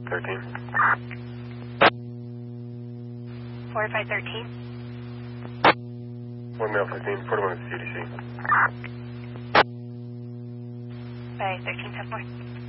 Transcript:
13. 4513. 1 male 15, 41 is CDC. By 1310 more.